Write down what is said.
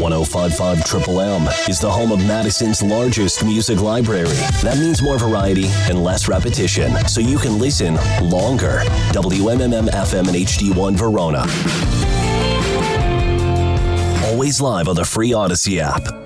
105.5 Triple M is the home of Madison's largest music library. That means more variety and less repetition, so you can listen longer. WMMM FM and HD1 Verona. Always live on the free Odyssey app.